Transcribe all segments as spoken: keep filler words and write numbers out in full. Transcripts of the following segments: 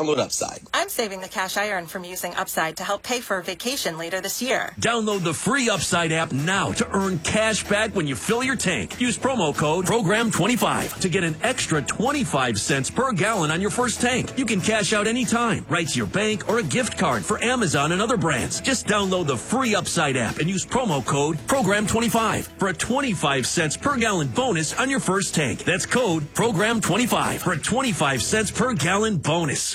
Download Upside. I'm saving the cash I earn from using Upside to help pay for a vacation later this year. Download the free Upside app now to earn cash back when you fill your tank. Use promo code program twenty-five to get an extra twenty-five cents per gallon on your first tank. You can cash out anytime, right to your bank or a gift card for Amazon and other brands. Just download the free Upside app and use promo code program twenty-five for a twenty-five cents per gallon bonus on your first tank. That's code program twenty-five for a twenty-five cents per gallon bonus.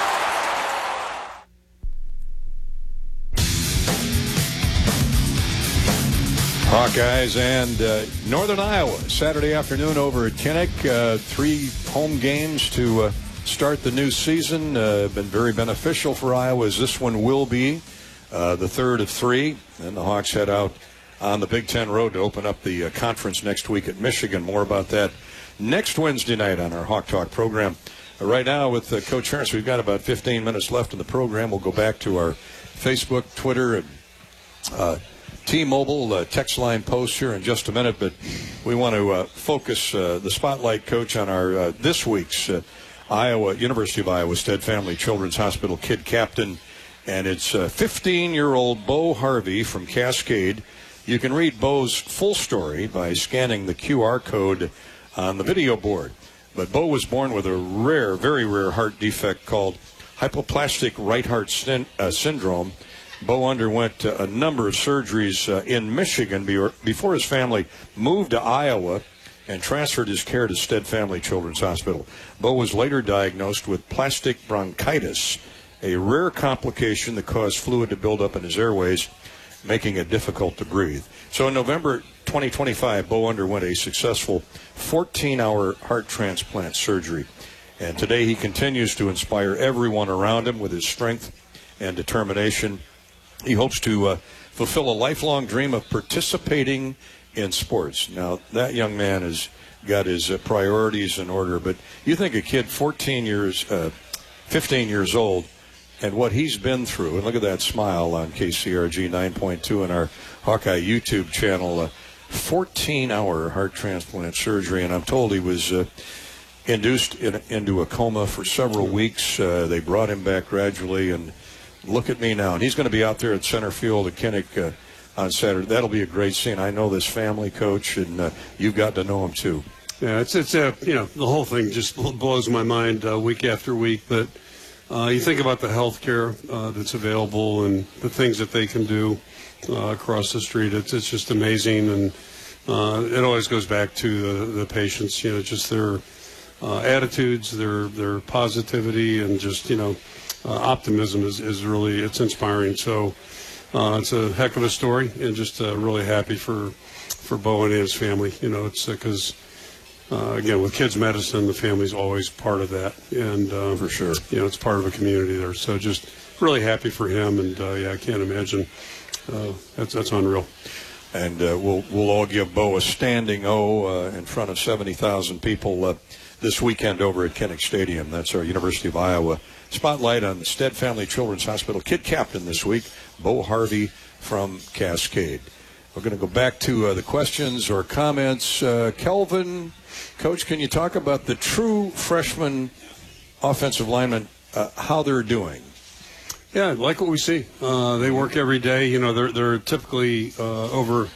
Hawkeyes and uh, Northern Iowa, Saturday afternoon over at Kinnick. Uh, three home games to uh, start the new season. Uh, been very beneficial for Iowa, as this one will be uh, the third of three. And the Hawks head out on the Big Ten road to open up the uh, conference next week at Michigan. More about that next Wednesday night on our Hawk Talk program. Uh, right now with uh, Coach Ernst, we've got about fifteen minutes left in the program. We'll go back to our Facebook, Twitter, and uh, T-Mobile uh, text line post here in just a minute, but we want to uh, focus uh, the spotlight, Coach, on our uh, this week's uh, Iowa University of Iowa Stead Family Children's Hospital kid captain, and it's uh, fifteen-year-old Bo Harvey from Cascade. You can read Bo's full story by scanning the Q R code on the video board. But Bo was born with a rare, very rare heart defect called hypoplastic right heart syn- uh, syndrome. Bo underwent uh, a number of surgeries uh, in Michigan be- before his family moved to Iowa and transferred his care to Stead Family Children's Hospital. Bo was later diagnosed with plastic bronchitis, a rare complication that caused fluid to build up in his airways, making it difficult to breathe. So in November twenty twenty-five, Bo underwent a successful fourteen-hour heart transplant surgery. And today he continues to inspire everyone around him with his strength and determination. He hopes to uh, fulfill a lifelong dream of participating in sports. Now, that young man has got his uh, priorities in order, but you think a kid fourteen years, uh, fifteen years old, and what he's been through, and look at that smile on K C R G nine point two and our Hawkeye YouTube channel, uh, fourteen-hour heart transplant surgery, and I'm told he was uh, induced in, into a coma for several weeks. Uh, they brought him back gradually, and look at me now. And he's going to be out there at center field at Kinnick uh, on Saturday. That'll be a great scene. I know this family, Coach, and uh, you've got to know him too. Yeah, it's, it's uh, you know, the whole thing just blows my mind uh, week after week. But uh, you think about the health care uh, that's available and the things that they can do uh, across the street. It's, it's just amazing. And uh, it always goes back to the, the patients, you know, just their uh, attitudes, their, their positivity, and just, you know, Uh, optimism is, is really, it's inspiring. So uh, it's a heck of a story, and just uh, really happy for for Bo and his family. You know, it's because, uh, uh, again, with kids medicine, the family's always part of that. And uh, for sure, you know, it's part of a community there. So just really happy for him. And, uh, yeah, I can't imagine. Uh, that's, that's unreal. And uh, we'll, we'll all give Bo a standing O uh, in front of seventy thousand people uh, this weekend over at Kinnick Stadium. That's our University of Iowa spotlight on the Stead Family Children's Hospital kid captain this week, Bo Harvey from Cascade. We're going to go back to uh, the questions or comments. Uh, Kelvin, Coach, can you talk about the true freshman offensive linemen, uh, how they're doing? Yeah, I like what we see. Uh, they work every day. You know, they're they're typically uh, over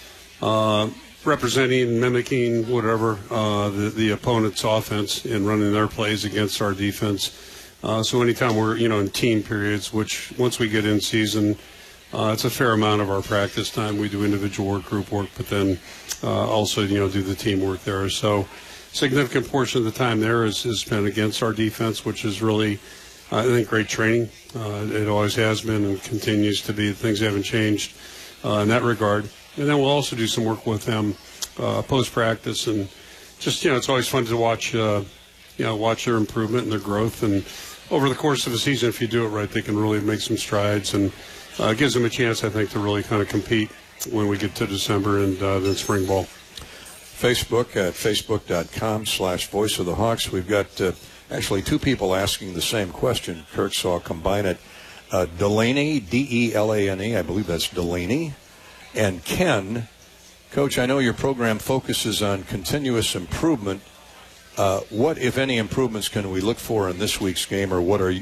uh, representing, mimicking, whatever, uh, the, the opponent's offense and running their plays against our defense. Uh, so anytime we're, you know, in team periods, which once we get in season, uh, it's a fair amount of our practice time. We do individual work, group work, but then uh, also, you know, do the teamwork there. So significant portion of the time there is, is spent against our defense, which is really, I think, great training. Uh, it always has been and continues to be. Things haven't changed uh, in that regard. And then we'll also do some work with them uh, post-practice. And just, you know, it's always fun to watch, uh, you know, watch their improvement and their growth. And over the course of a season, if you do it right, they can really make some strides. And uh, it gives them a chance, I think, to really kind of compete when we get to December and uh, then spring ball. Facebook at facebook.com slash voice of the Hawks. We've got uh, actually two people asking the same question. Kirk, so I'll combine it. Uh, Delaney, D E L A N E, I believe that's Delaney. And Ken, Coach, I know your program focuses on continuous improvement. Uh, what, if any, improvements can we look for in this week's game, or what are